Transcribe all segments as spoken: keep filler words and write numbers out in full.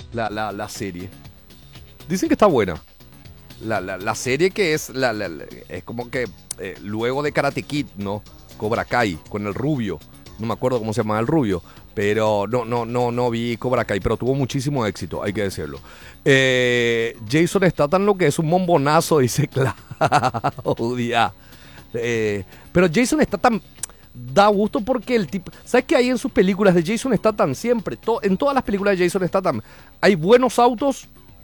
la, la, la serie. Dicen que está buena. La, la, la serie que es, la, la, la- es como que eh, luego de Karate Kid, ¿no? Cobra Kai, con el rubio. No me acuerdo cómo se llama el rubio. Pero no, no, no, no vi Cobra Kai, pero tuvo muchísimo éxito, hay que decirlo. Eh, Jason Statham lo que es un bombonazo, dice Claudia. Eh, pero Jason Statham da gusto porque el tipo... ¿Sabes qué hay en sus películas de Jason Statham siempre? To- en todas las películas de Jason Statham hay buenos autos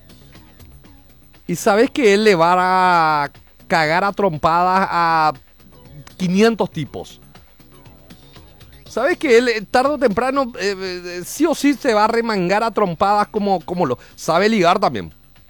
y sabes que él le va a cagar a trompadas a quinientos tipos. ¿Sabes que él eh, tarde o temprano eh, eh, sí o sí se va a remangar a trompadas como, como lo... Sabe ligar también.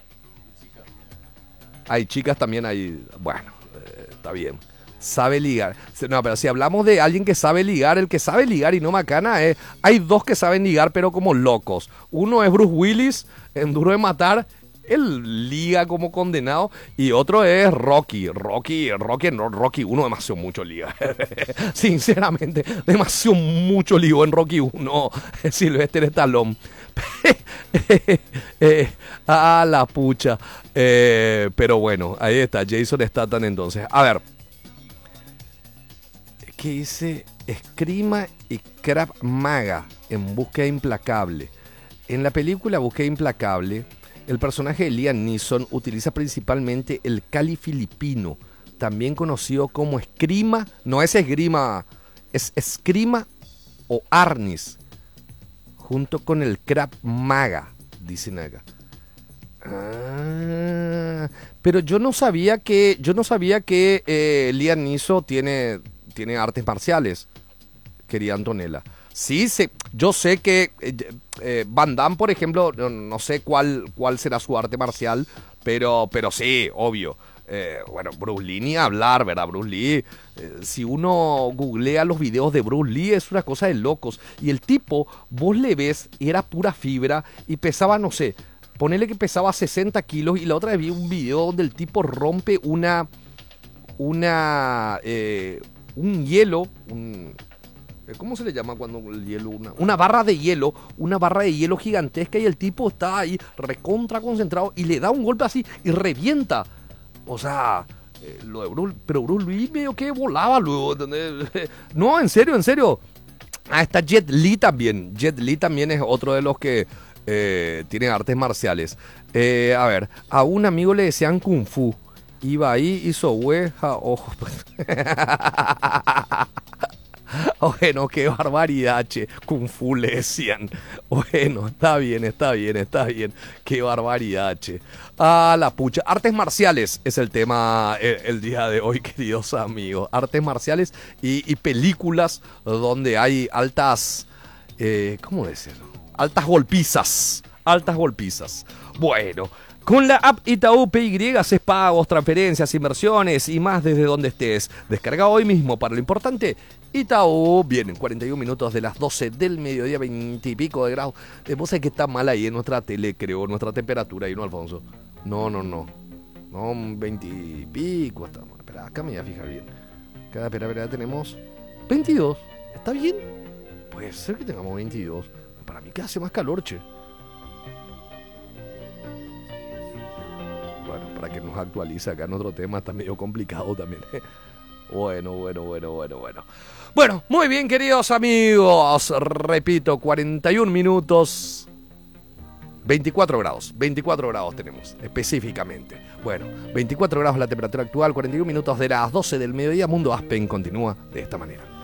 Hay chicas también ahí. Bueno, eh, está bien. Sabe ligar. No, pero si hablamos de alguien que sabe ligar, el que sabe ligar y no macana es... Hay dos que saben ligar pero como locos. Uno es Bruce Willis en Duro de Matar. Él liga como condenado. Y otro es Rocky. Rocky, Rocky, no, Rocky uno demasiado mucho liga. Sinceramente, demasiado mucho ligo en Rocky uno. Sylvester Stallone. eh, a la pucha. Eh, pero bueno, ahí está. Jason Statham entonces. A ver. ¿Qué dice? Esgrima y Krav Maga en Búsqueda Implacable. En la película Búsqueda Implacable, el personaje de Liam Neeson utiliza principalmente el Kali filipino, también conocido como esgrima, no es esgrima, es esgrima o arnis, junto con el Krav Maga, dicen acá. Ah, pero yo no sabía que, yo no sabía que eh, Liam Neeson tiene, tiene artes marciales, querida Antonella. Sí, sé, yo sé que eh, eh, Van Damme, por ejemplo, no, no sé cuál, cuál será su arte marcial, pero, pero sí, obvio. Eh, bueno, Bruce Lee ni hablar, ¿verdad? Bruce Lee, eh, si uno googlea los videos de Bruce Lee es una cosa de locos. Y el tipo, vos le ves, era pura fibra y pesaba, no sé, ponele que pesaba sesenta kilos y la otra vez vi un video donde el tipo rompe una, una, eh, un hielo, un... ¿Cómo se le llama cuando el hielo? Una, una barra de hielo, una barra de hielo gigantesca y el tipo está ahí recontra concentrado y le da un golpe así y revienta. O sea, eh, lo de Bruce, pero Bruce Lee medio que volaba luego, ¿entendés? No, en serio, en serio. Ah, está Jet Li también. Jet Li también es otro de los que eh, tiene artes marciales. Eh, a ver, a un amigo le decían Kung Fu. Iba ahí, hizo hueja, ojo. Bueno, qué barbaridad, che. Kung Fu le decían. Bueno, está bien, está bien, está bien. Qué barbaridad, che. Ah, la pucha. Artes marciales es el tema el, el día de hoy, queridos amigos. Artes marciales y, y películas donde hay altas... Eh, ¿Cómo decirlo? Altas golpizas. Altas golpizas. Bueno... Con la app Itaú P Y haces pagos, transferencias, inversiones y más desde donde estés. Descarga hoy mismo para lo importante. Itaú, vienen cuarenta y un minutos de las doce del mediodía, veinte y pico de grados. Vos sabés que está mal ahí en nuestra tele, creo, nuestra temperatura ahí, ¿no, Alfonso? No, no, no. No, veinte y pico. Está mal. Espera, acá me voy a fijar bien. Acá, espera, espera, tenemos veintidós. ¿Está bien? Puede ser que tengamos veintidós. Para mí que hace más calor, che. Bueno, para que nos actualice acá en otro tema está medio complicado también. Bueno, bueno, bueno, bueno, bueno. Bueno, muy bien, queridos amigos. Repito, cuarenta y un minutos. veinticuatro grados. veinticuatro grados tenemos, específicamente. Bueno, veinticuatro grados la temperatura actual, cuarenta y un minutos de las doce del mediodía. Mundo Aspen continúa de esta manera.